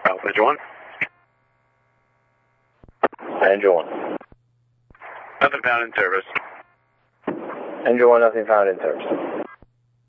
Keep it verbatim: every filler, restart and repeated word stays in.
Alpha Engine one. Engine one. Nothing found in service. Engine one, nothing found in service.